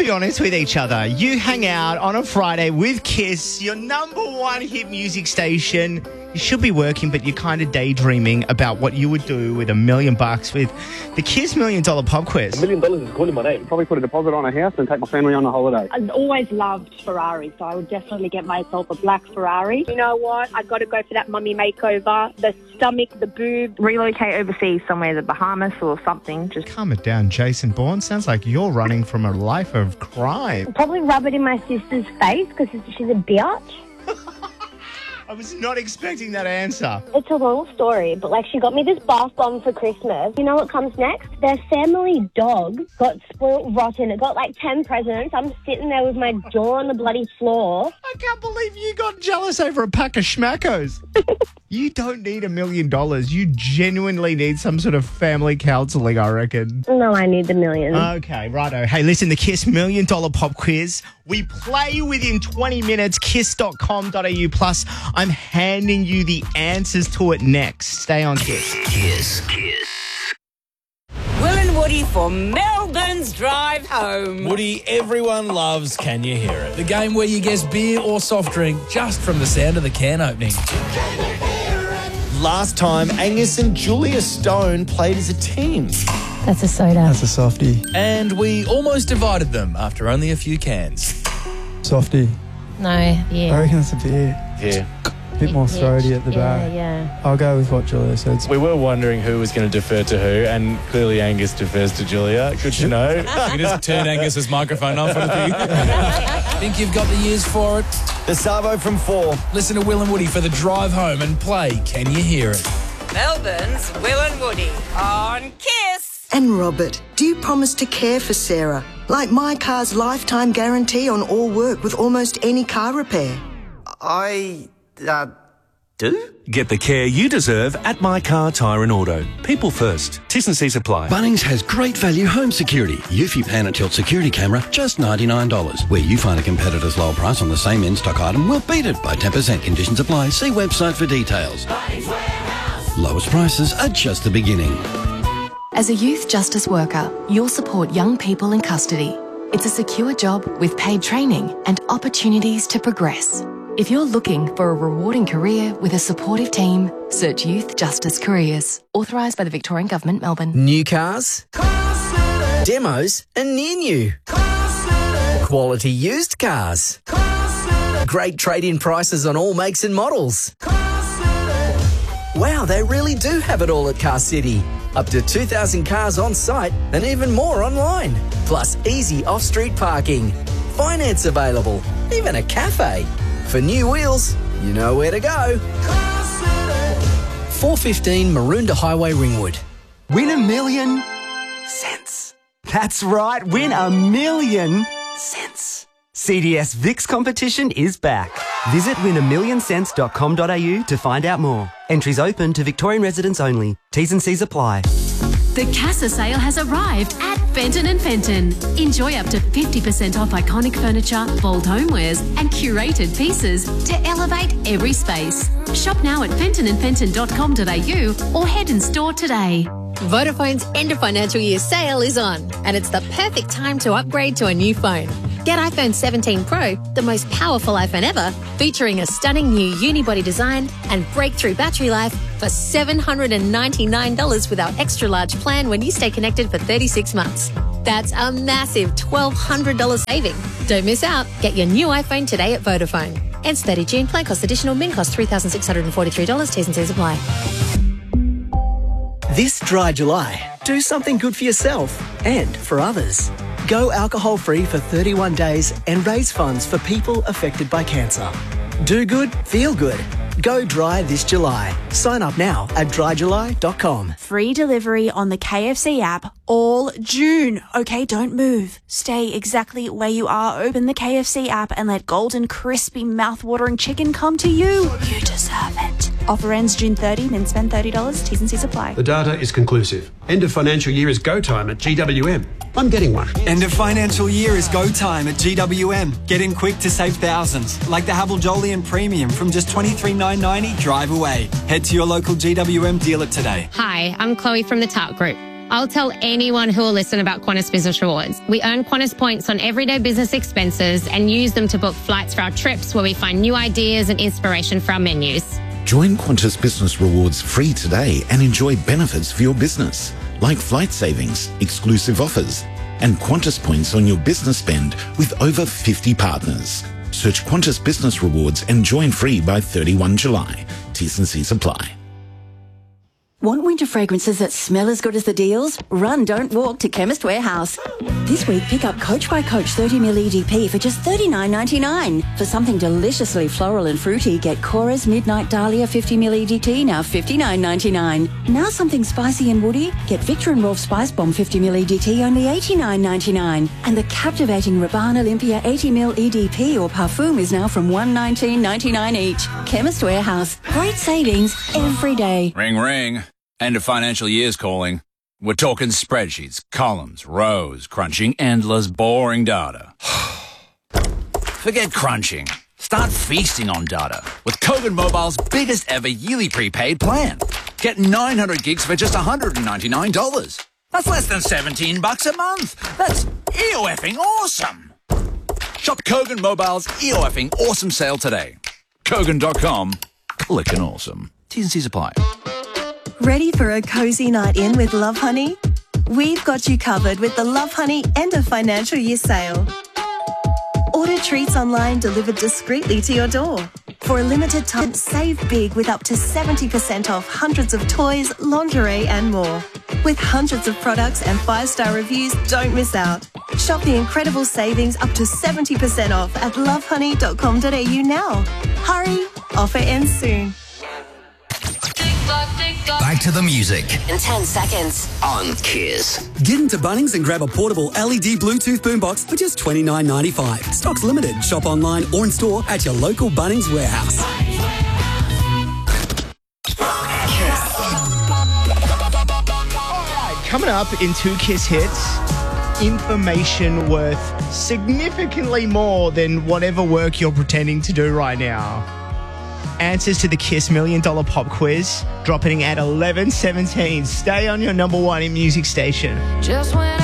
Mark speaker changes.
Speaker 1: be honest with each other. You hang out on a Friday with Kiss, your number one hit music station. You should be working, but you're kind of daydreaming about what you would do with $1 million with the Kiss $1 Million Pop Quiz.
Speaker 2: $1 million is cool in my name. Probably put a deposit on a house and take my family on a holiday.
Speaker 3: I've always loved Ferrari, so I would definitely get myself a black Ferrari. You know what? I've got to go for that mummy makeover, the stomach, the boob.
Speaker 4: Relocate overseas somewhere, the Bahamas or something. Just
Speaker 1: calm it down, Jason Bourne. Sounds like you're running from a life of crime.
Speaker 5: Probably rub it in my sister's face because she's a biatch.
Speaker 1: I was not expecting that answer.
Speaker 5: It's a long story, but she got me this bath bomb for Christmas. You know what comes next? Their family dog got spoiled rotten. It got 10 presents. I'm sitting there with my jaw on the bloody floor.
Speaker 1: I can't believe you got jealous over a pack of schmackos. You don't need $1 million. You genuinely need some sort of family counselling, I reckon.
Speaker 5: No, I need the million.
Speaker 1: Okay, righto. Hey, listen, the Kiss $1 Million Pop Quiz. We play within 20 minutes, kiss.com.au+. I'm handing you the answers to it next. Stay on Kiss.
Speaker 6: Kiss.
Speaker 7: Will and Woody for Melbourne's drive home.
Speaker 8: Woody, everyone loves Can You Hear It? The game where you guess beer or soft drink just from the sound of the can opening. Last time, Angus and Julia Stone played as a team.
Speaker 9: That's a soda.
Speaker 10: That's a softie.
Speaker 8: And we almost divided them after only a few cans.
Speaker 10: Softie.
Speaker 9: No, yeah.
Speaker 10: I reckon it's a beer.
Speaker 8: Yeah.
Speaker 10: A bit more throaty at the back.
Speaker 9: Yeah.
Speaker 10: I'll go with what Julia said.
Speaker 11: We were wondering who was going to defer to who, and clearly Angus defers to Julia. Good to know.
Speaker 8: You can just turn Angus's microphone off. Think you've got the years for it?
Speaker 6: The Savo from 4.
Speaker 8: Listen to Will and Woody for the drive home and play Can You Hear It?
Speaker 7: Melbourne's Will and Woody on Kiss.
Speaker 12: And Robert, do you promise to care for Sarah? Like My Car's lifetime guarantee on all work with almost any car repair.
Speaker 6: I do?
Speaker 13: Get the care you deserve at My Car Tyre and Auto. People first. T&Cs apply.
Speaker 14: Bunnings has great value home security. Eufy Pan and Tilt security camera, just $99. Where you find a competitor's low price on the same in-stock item, we'll beat it by 10%. Conditions apply. See website for details. Lowest prices are just the beginning.
Speaker 15: As a youth justice worker, you'll support young people in custody. It's a secure job with paid training and opportunities to progress. If you're looking for a rewarding career with a supportive team, search Youth Justice Careers. Authorised by the Victorian Government, Melbourne.
Speaker 6: New cars, demos and near new. Quality used cars. Great trade-in prices on all makes and models. Wow, they really do have it all at Car City. Up to 2,000 cars on site and even more online. Plus easy off-street parking. Finance available. Even a cafe. For new wheels, you know where to go. 415 Maroondah Highway, Ringwood.
Speaker 16: Win $1 million cents. That's right, win $1 million cents. CDS VIX competition is back. Visit win1million.cents.com.au to find out more. Entries open to Victorian residents only. T's and C's apply.
Speaker 17: The Casa sale has arrived at Fenton & Fenton. Enjoy up to 50% off iconic furniture, bold homewares and curated pieces to elevate every space. Shop now at fentonandfenton.com.au or head in store today.
Speaker 18: Vodafone's end of financial year sale is on, and it's the perfect time to upgrade to a new phone. Get iPhone 17 Pro, the most powerful iPhone ever, featuring a stunning new unibody design and breakthrough battery life for $799 with our extra large plan when you stay connected for 36 months. That's a massive $1,200 saving. Don't miss out. Get your new iPhone today at Vodafone. Ends 30 June. Plan cost additional. Min cost $3,643. T's and C's apply.
Speaker 16: This dry July, do something good for yourself and for others. Go alcohol-free for 31 days and raise funds for people affected by cancer. Do good, feel good. Go dry this July. Sign up now at dryjuly.com.
Speaker 19: Free delivery on the KFC app all June. Okay, don't move. Stay exactly where you are. Open the KFC app and let golden, crispy, mouth-watering chicken come to you. You deserve it. Offer ends June 30, then spend $30. T's and C's apply.
Speaker 20: The data is conclusive. End of financial year is go time at GWM. I'm getting one.
Speaker 3: End of financial year is go time at GWM. Get in quick to save thousands. Like the Havel Jolyon Premium from just $23,990 drive away. Head to your local GWM dealer today.
Speaker 9: Hi, I'm Chloe from the Tart Group.
Speaker 21: I'll tell anyone who will listen about Qantas Business Rewards. We earn Qantas points on everyday business expenses and use them to book flights for our trips where we find new ideas and inspiration for our menus.
Speaker 22: Join Qantas Business Rewards free today and enjoy benefits for your business, like flight savings, exclusive offers, and Qantas points on your business spend with over 50 partners. Search Qantas Business Rewards and join free by 31 July. T's and C's apply.
Speaker 23: Want winter fragrances that smell as good as the deals? Run, don't walk to Chemist Warehouse. This week, pick up Coach by Coach 30ml EDP for just $39.99. For something deliciously floral and fruity, get Cora's Midnight Dahlia 50ml EDT, now $59.99. Now something spicy and woody, get Victor and Rolf Spice Bomb 50ml EDT, only $89.99. And the captivating Rabanne Olympia 80ml EDP or Parfum is now from $119.99 each. Chemist Warehouse. Great savings every day.
Speaker 24: Ring, ring. End of financial year's calling. We're talking spreadsheets, columns, rows, crunching endless, boring data. Forget crunching. Start feasting on data with Kogan Mobile's biggest ever yearly prepaid plan. Get 900 gigs for just $199. That's less than $17 a month. That's EOFing awesome. Shop Kogan Mobile's EOFing awesome sale today. Kogan.com. Clickin' awesome. T's and C's apply.
Speaker 25: Ready for a cozy night in with Love Honey? We've got you covered with the Love Honey end of financial year sale. Order treats online delivered discreetly to your door. For a limited time, save big with up to 70% off hundreds of toys, lingerie and more. With hundreds of products and 5-star reviews, don't miss out. Shop the incredible savings up to 70% off at lovehoney.com.au now. Hurry, offer ends soon.
Speaker 6: Back to the music.
Speaker 26: In 10 seconds.
Speaker 6: On Kiss.
Speaker 16: Get into Bunnings and grab a portable LED Bluetooth boombox for just $29.95. Stock's limited. Shop online or in store at your local Bunnings warehouse.
Speaker 1: Coming up in 2 Kiss Hits, information worth significantly more than whatever work you're pretending to do right now. Answers to the Kiss $1 Million Pop Quiz dropping at 11:17. Stay on your number one in music station.
Speaker 27: Just when